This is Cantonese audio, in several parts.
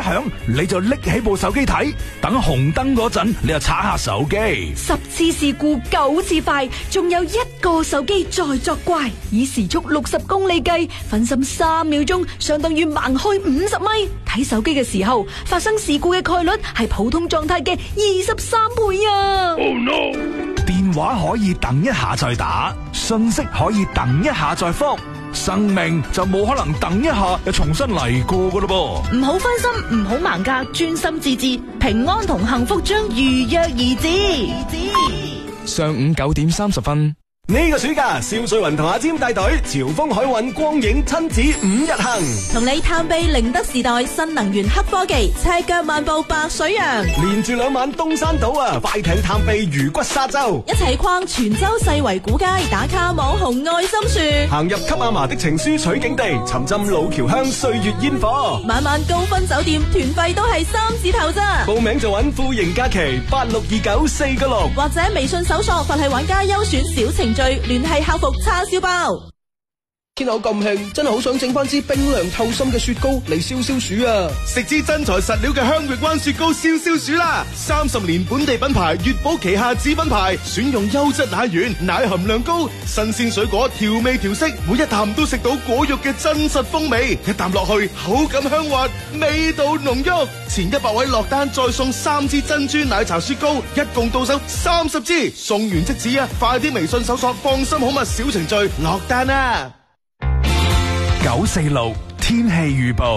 響，你就拎起部手機睇，等紅燈嗰陣，你就刷下手機。 10次事故9次快，仲有1個手機在作怪。以時速60公里計，分心3秒鐘，相當於盲開50米。睇手機嘅時候，發生事故嘅概率係普通狀態嘅23倍啊！ Oh no！ 電話可以等一下再打，信息可以等一下再覆，生命就冇可能等一下又重新嚟過噶咯噃。 唔好分心，唔好盲格，專心致志，平安同幸福將如約而至。 上午9點30分。 呢個暑假，蕭瑞雲同阿占帶隊潮豐海運光影親子5日行， 同你探秘寧德時代新能源黑科技，赤腳漫步白水洋， 連住2晚東山島啊，快艇探秘魚骨沙洲， 一齊逛泉州世圍古街，打卡網紅愛心樹， 行入給阿嫲的情書取景地，沉浸老橋鄉歲月煙火， 晚晚高分酒店，團費都係3字頭咋。 報名就揾富盈假期862946， 或者微信搜索佛系玩家優選小程序，聯繫客服叉燒包。 天口咁興，真係好想整翻支冰涼透心嘅雪糕嚟消消暑啊！ 食支真材實料嘅香域灣雪糕消消暑啦！30年本地品牌，粵寶旗下子品牌，選用優質奶源，奶含量高，新鮮水果調味調色，每一啖都食到果肉嘅真實風味，一啖落去口感香滑，味道濃郁。前100位落單再送3支珍珠奶茶雪糕，一共到手30支，送完即止啊！快啲微信搜索放心好物小程序落單啊 ！946天氣預報。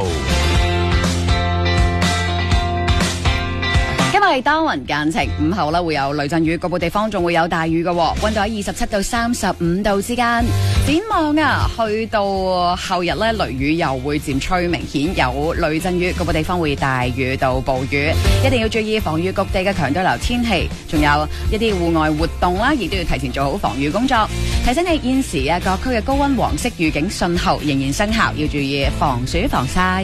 今日係多雲間晴，午後會有雷陣雨，局部地方仲會有大雨嘅，溫度喺27到35度之間。展望啊，去到後日咧，雷雨又會漸趨明顯，有雷陣雨，局部地方會大雨到暴雨，一定要注意防禦各地嘅強對流天氣，仲有一啲戶外活動啦，亦都要提前做好防禦工作。提醒你現時啊，各區嘅高溫黃色預警信號仍然生效，要注意防暑防曬。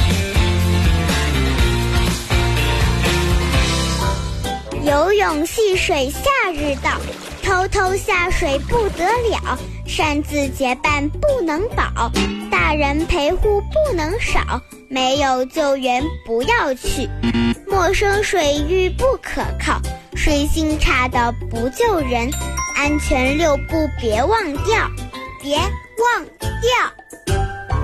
游泳戏水夏日到，偷偷下水不得了，擅自结伴不能保，大人陪护不能少，没有救援不要去，陌生水域不可靠，水性差的不救人，安全6步别忘掉，别忘掉。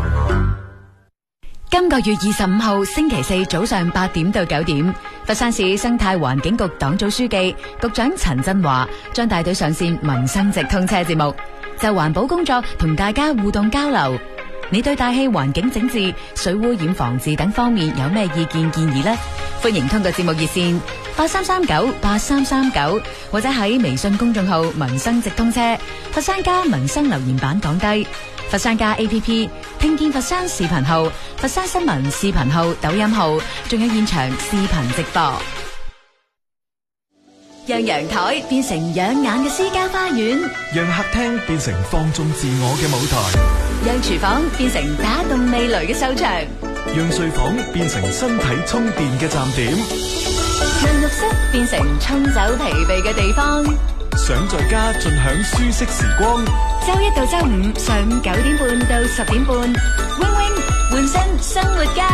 今個月25號星期4早上8點到9點，佛山市生態環境局黨組書記、局長陳振華將帶隊上線民生直通車節目，就環保工作同大家互動交流。你對大氣環境整治、水污染防治等方面有咩意見建議呢？歡迎通過節目熱線83398339或者喺微信公眾號民生直通車、佛山家民生留言板講低。佛山家 APP 聽見佛山視頻號、佛山新聞視頻號、抖音號，仲有現場視頻直播。讓陽台變成養眼嘅私家花園， 讓客廳變成放縱自我嘅舞台， 讓廚房變成打動味蕾嘅秀場， 讓睡房變成身體充電嘅站點， 讓浴室變成沖走疲憊嘅地方。 想在家盡享舒適時光， 周一到周五上午9點半到10點半，Wing Wing 換身生活家。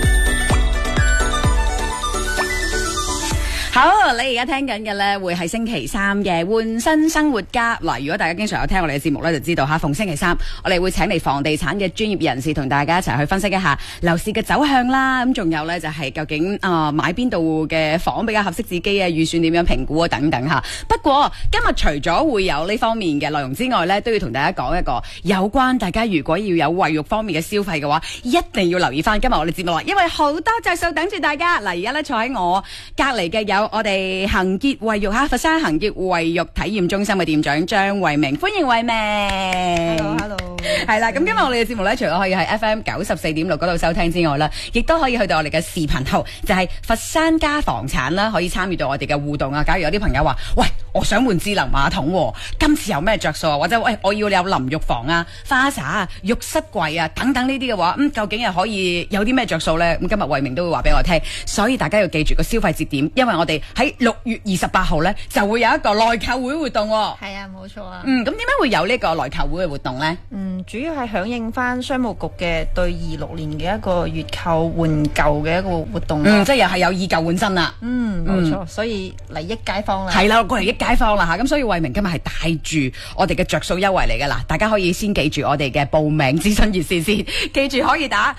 好，你而家聽緊嘅咧會係星期3嘅換身生活家。嗱，如果大家經常有聽我哋嘅節目咧，就知道逢星期3我哋會請嚟房地產嘅專業人士同大家一齊去分析一下樓市嘅走向啦。咁仲有咧就係究竟買邊度嘅房比較合適自己啊，預算點樣評估啊等等吓。不過今日除咗會有呢方面嘅內容之外咧，都要同大家講一個有關大家如果要有衛浴方面嘅消費嘅話，一定要留意翻今日我哋節目啦，因為好多着數等住大家。嗱，而家咧坐喺我隔籬嘅有我哋恒潔衛浴佛山恒潔衛浴體驗中心嘅店長張慧明，歡迎慧明。 Hello， 係啦，咁今日我哋嘅節目咧，除咗可以喺 FM 94.6嗰度收聽之外啦，亦都可以去到我哋嘅視頻號，就係佛山家房產啦，可以參與到我哋嘅互動啊。假如有啲朋友話，喂， 我想換智能馬桶喎，今次有咩着數啊？或者喂，我要有淋浴房啊、花灑啊、浴室櫃啊等等呢啲嘅話，究竟係可以有啲咩着數呢？咁今日慧明都會話俾我聽，所以大家要記住個消費節點，因為我哋喺6月28號呢就會有一個內購會活動喎。 係啊，冇錯啊。 咁點解會有呢個內購會嘅活動呢？ 主要係響應翻商務局嘅對26年嘅一個月購換舊嘅一個活動。 即係又係有以舊換新啦。 冇錯，所以嚟益街坊啦。 係啦，過嚟益街坊啦嚇，咁所以慧明今日係帶住我哋嘅着數優惠嚟㗎啦，大家可以先記住我哋嘅報名諮詢熱線先，記住可以打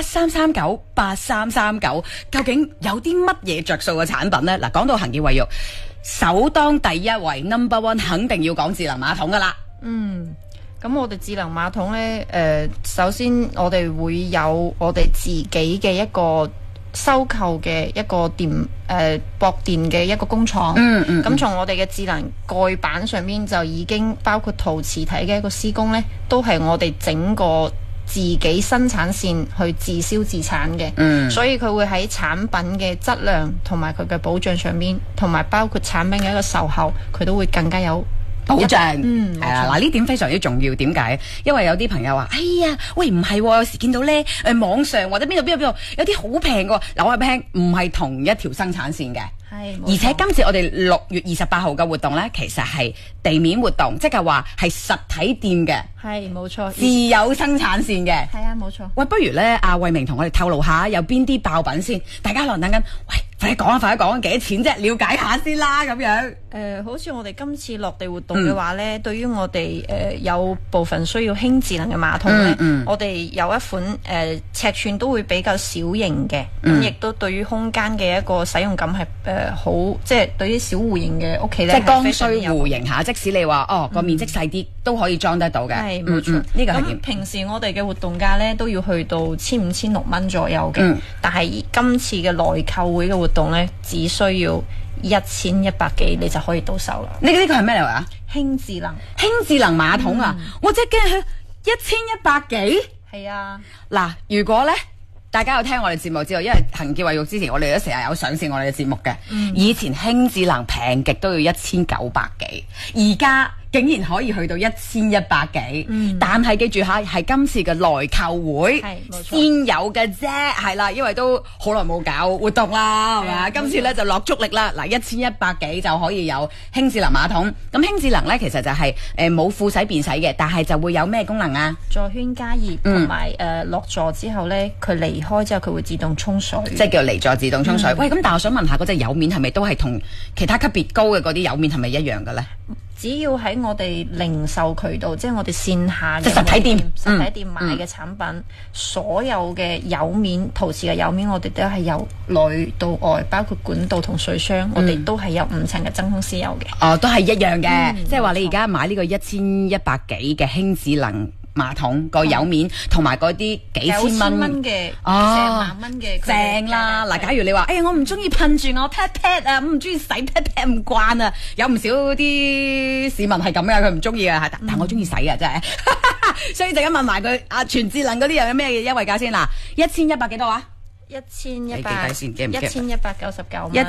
83398339，究竟有啲乜嘢着數嘅產品呢？嗱，講到恒潔衛浴，首當第一位 No.1 肯定要講智能馬桶㗎啦。 咁我哋智能馬桶呢，首先我哋會有我哋自己嘅一個收購嘅一個駁電嘅一個工廠。咁從我哋嘅智能蓋板上面就已經包括陶瓷體嘅一個施工呢，都係我哋整個自己生產線去自銷自產嘅。所以佢會喺產品嘅質量同埋佢嘅保障上面，同埋包括產品嘅一個售後，佢都會更加有保障。係啊，嗱，呢點非常之重要。點解？因為有啲朋友話：哎呀，喂，唔係喎，有時見到咧，網上或者邊度有啲好平嘅。嗱，我話俾你聽，唔係同一條生產線嘅。而且今次我哋6月28號嘅活動呢，其實係地面活動，即係話係實體店嘅。 係冇錯， 自有生產線嘅。 係啊，冇錯。 喂，不如呢，阿慧明同我哋透露下有邊啲爆品先？大家可能等緊，喂，快啲講啊，快啲講，幾多錢啫？了解下先啦，咁樣。 好似我哋今次落地活動嘅話呢，對於我哋有部分需要輕智能嘅馬桶呢，我哋有一款尺寸都會比較小型嘅，咁亦都對於空間嘅一個使用感係好，即係對於小戶型嘅屋企呢， 即係剛需戶型下，即使你話個面積細啲，都可以裝得到嘅。 係冇錯， 呢個係點？ 平時我哋嘅活動價呢都要去到1500、1600蚊左右嘅，但係今次嘅內購會嘅活動呢，只需要1100幾你就可以到手啦。 呢個係咩嚟話？ 輕智能馬桶啊！我真係驚佢1100幾。 係啊， 嗱，如果呢，大家有聽我哋節目知道，因為恒潔衛浴之前我哋都成日有上線我哋嘅節目嘅。以前輕智能平極都要1900幾，而家竟然可以去到1100幾。但係記住下，係今次嘅內購會先有嘅啫，係啦，因為都好耐冇搞活動啦，係咪啊？今次咧就落足力啦，嗱，1100幾就可以有輕智能馬桶。咁輕智能咧其實就係冇副洗變洗嘅，但係就會有咩功能啊？ 座圈加熱同埋落座之後咧，佢離開之後佢會自動沖水， 即係叫離座自動沖水。喂，咁但係我想問下嗰隻油面係咪都係同其他級別高嘅嗰啲油面係咪一樣嘅咧？ 只要喺我哋零售渠道，即係我哋線下嘅實體店買嘅產品，所有嘅油面、陶瓷嘅油面，我哋都係由內到外，包括管道同水箱，我哋都係有5層嘅真空絲油嘅。 哦，都係一樣嘅，即係話你而家買呢個1100幾嘅輕智能馬桶個油面同埋嗰啲幾千蚊嘅成萬蚊嘅正啦！嗱，假如你話我唔中意噴住我 pat pat 啊，唔中意洗 pat pat 唔慣啊，有唔少啲市民係咁嘅，佢唔中意啊，但我中意洗啊，真係。所以陣間問埋佢全智能嗰啲又有咩優惠價先嗱？1100幾多啊 ？1199蚊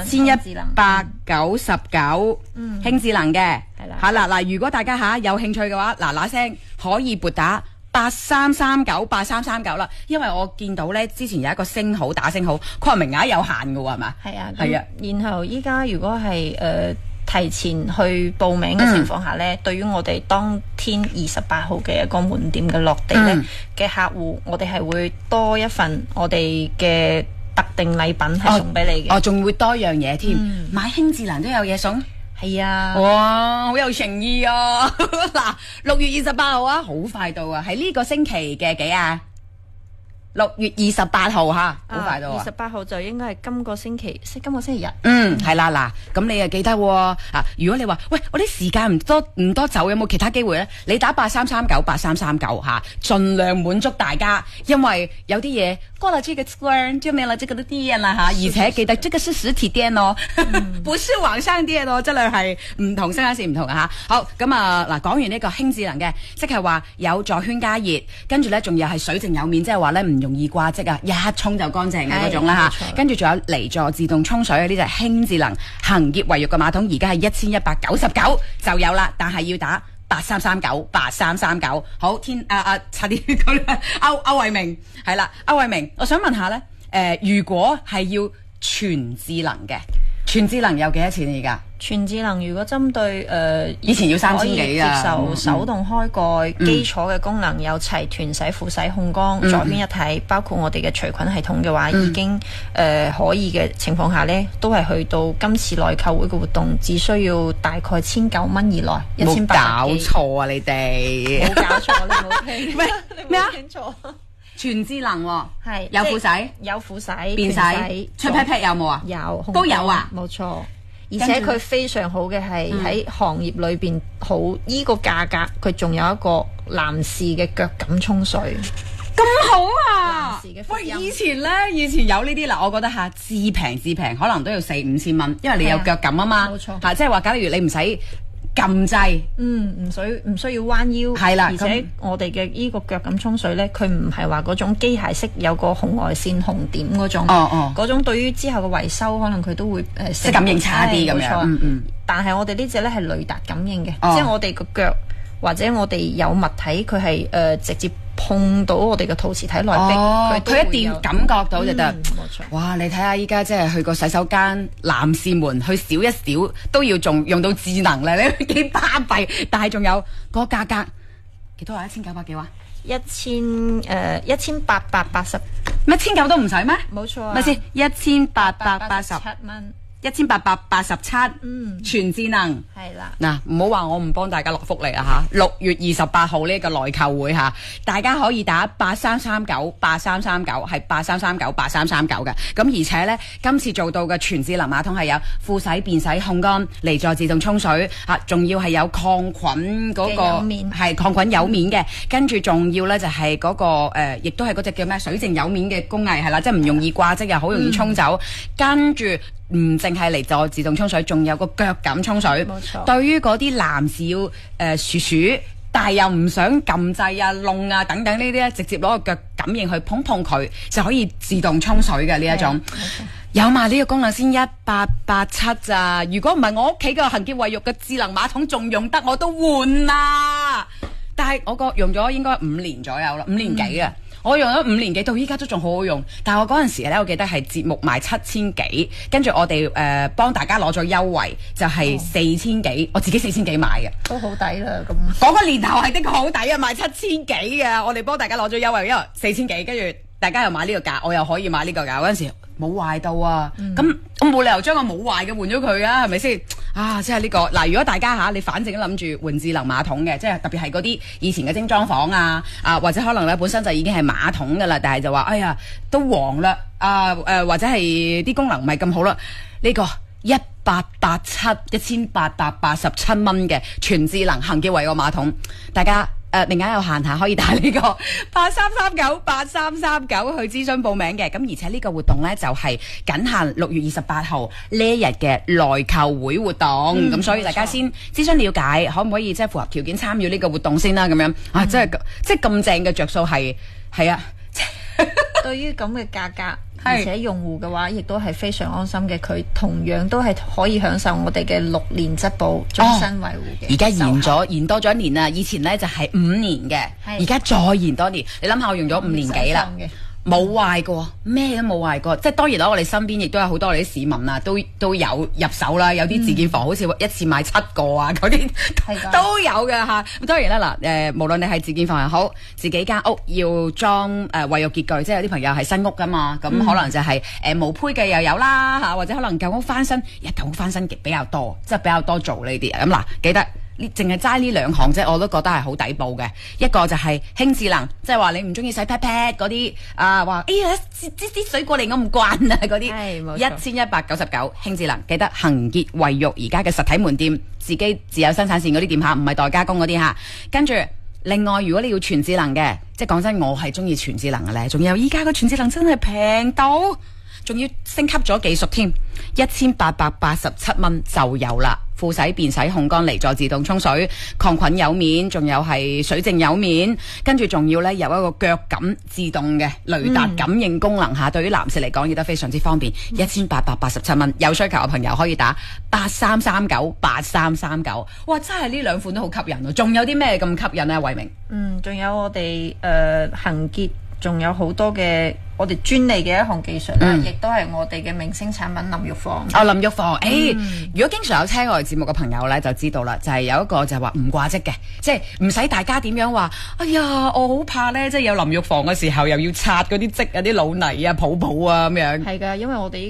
，1199輕智能嘅係啦。嗱，如果大家有興趣嘅話，嗱聲可以撥打83398339啦。因為我見到咧之前有一個星號打星號，佢話名額有限嘅喎，係嘛？ 係啊，係啊。然後依家如果係提前去報名嘅情況下呢，對於我哋當天28號嘅一個門店嘅落地呢嘅客戶，我哋係會多一份我哋嘅特定禮品係送俾你嘅。 仲會多樣嘢添，買輕智能都有嘢送。 係啊， 哇，好有誠意啊！嗱，6月28號啊，好快到啊，係呢個星期嘅幾啊？6月28號吓，好快到啊 ！28號就應該係今個星期日。 係啦，嗱，咁你又記得如果你話喂，我啲時間唔多走，有冇其他機會咧？你打83398339吓，盡量滿足大家，因為有啲嘢過了這個關就沒了這個的店啦吓，而且記得這個是實體店哦，不是網上店哦，質量係唔同，生產線唔同吓。好，咁嗱，講完呢個輕智能嘅，即係話有座圈加熱，跟住咧仲有係水淨有面，即係話咧唔容易掛漬啊，一沖就乾淨嘅嗰種啦嚇。跟住仲有離座自動沖水，呢就係輕智能恒潔衛浴嘅馬桶，而家係1199就有啦，但係要打8339。好，差啲佢歐慧明係啦，歐慧明，我想問下咧，如果係要全智能嘅，全智能有幾多錢而家？ 全智能如果針對以前要3000幾啊， 接受手動開蓋，基礎嘅功能有齊團洗、輔洗、控光、左邊一體，包括我哋嘅除菌系統嘅話，已經可以嘅情況下呢，都係去到今次內購會嘅活動，只需要大概1,900蚊以內，1800幾。冇搞錯啊！你哋冇搞錯，你冇聽咩啊？ 聽錯。 全智能喎， 係有輔洗、 有輔洗、 便洗、出 pat pat 有冇啊？ 有， 都有啊， 冇錯。而且佢非常好嘅係喺行業裏邊好依個價格，佢仲有一個男士嘅腳感沖水， 咁好啊！ 男士嘅喂，以前有呢啲嗱，我覺得嚇至平，可能都要4-5千蚊，因為你有腳感啊嘛， 冇錯嚇，即係話假如你唔使撳掣， 唔需要彎腰， 係啦， 而且我哋嘅依個腳感沖水咧，佢唔係話嗰種機械式有個紅外線紅點嗰種，嗰種對於之後嘅維修可能佢都會即感應差啲咁樣， 但係我哋呢隻咧係雷達感應嘅，即係我哋個腳或者我哋有物體佢係直接碰到我哋嘅陶瓷體內壁， 佢一掂感覺到就得。 冇錯。 哇！你睇下依家即係去個洗手間，男士們去少一少都要仲用到智能咧，你幾巴閉？但係仲有個價格幾多啊？1900幾話 ？1880 咩？1900都唔使咩？ 冇錯啊。 咪先1887 蚊。 1887，全智能係啦。 嗱，唔好話我唔幫大家落福利啊嚇！6月28號呢個內購會嚇，大家可以打8339係8339嘅。咁而且呢，今次做到嘅全智能馬桶係有輔洗、便洗、控乾、離座自動沖水嚇，仲要係有抗菌嗰個係抗菌有面嘅，跟住仲要呢就係嗰個亦都係嗰隻叫咩水淨有面嘅工藝係啦，即係唔容易掛漬又好容易沖走，跟住。唔淨係嚟做自動沖水，仲有個腳感沖水。 冇錯。 對於嗰啲男士要鼠，但係又唔想撳掣啊、弄啊等等呢啲咧，直接攞個腳感應去碰佢，就可以自動沖水嘅呢一種。有埋呢個功能先1887咋？如果唔係我屋企嘅恒潔衛浴嘅智能馬桶仲用得，我都換啦。但係我個用咗應該5年左右啦，5年幾啊。我用咗5年幾到依家都仲好好用，但係我嗰陣時咧，我記得係節目賣7000幾，跟住我哋幫大家攞咗優惠，就係4000幾，我自己4000幾買嘅， 都好抵啦咁。 嗰個年頭係的確好抵啊，賣7000幾嘅，我哋幫大家攞咗優惠，因為4000幾，跟住大家又買呢個價，我又可以買呢個價，嗰陣時冇壞到啊，咁我冇理由將個冇壞嘅換咗佢啊，係咪先？啊，即係呢個嗱，如果大家你反正都諗住換智能馬桶嘅，即係特別係嗰啲以前嘅精裝房啊，或者可能咧本身就已經係馬桶噶啦，但係就話哎呀都黃啦，或者係啲功能唔係咁好啦，呢個1887蚊嘅全智能恒潔衛浴馬桶，大家。名額有限下，可以打呢個8339去諮詢報名嘅。咁而且呢個活動呢，就係僅限6月28號呢一日嘅內購會活動。咁所以大家先諮詢了解，可唔可以即係符合條件參與呢個活動先啦？咁樣啊，即係咁正嘅着數係啊。 對於咁嘅價格，而且用戶嘅話，亦都係非常安心嘅。佢同樣都係可以享受我哋嘅6年質保、終身維護嘅。 而家延多咗1年啦，以前呢就係5年嘅，而家再延多年。你諗下，我用咗5年幾啦。冇壞過，咩都冇壞過。即係當然啦，我哋身邊亦都有好多我哋啲市民啊，都有入手啦。有啲自建房好似一次買7個啊，嗰啲都有嘅嚇。咁當然啦，無論你係自建房又好，自己間屋要裝衛浴潔具，即係有啲朋友係新屋噶嘛，咁可能就係無胚嘅又有啦嚇，或者可能舊屋翻新，舊屋翻新比較多，即係比較多做呢啲。咁嗱，記得。淨係齋呢2項啫，我都覺得係好抵報嘅。一個就係輕智能，即係話你唔中意洗 pat pat 嗰啲話哎呀啲水過嚟我唔慣啊嗰啲，1199輕智能。記得恒潔衛浴而家嘅實體門店，自己自有生產線嗰啲店嚇，唔係代加工嗰啲嚇。跟住另外，如果你要全智能嘅，即係講真，我係中意全智能嘅咧。仲有依家個全智能真係平到，仲要升級咗技術添，1887蚊就有啦。 副洗、便洗、烘乾、離座自動沖水，抗菌有面，仲有係水淨有面，跟住仲要咧有一個腳感自動嘅雷達感應功能下，對於男士嚟講亦都非常之方便，1887蚊，有需求嘅朋友可以打83398339，哇！真係呢兩款都好吸引喎，仲有啲咩咁吸引啊？慧明， 仲有我哋恒潔，仲有好多嘅我哋專利嘅一項技術啦，亦都係我哋嘅明星產品淋浴房。 淋浴房，如果經常有聽我哋節目嘅朋友咧，就知道啦，就係有一個就係話唔掛漬嘅，即係唔使大家點樣話，哎呀，我好怕咧，即係有淋浴房嘅時候又要擦嗰啲漬啊、啲老泥啊、泡泡啊咁樣。 係㗎，因為我哋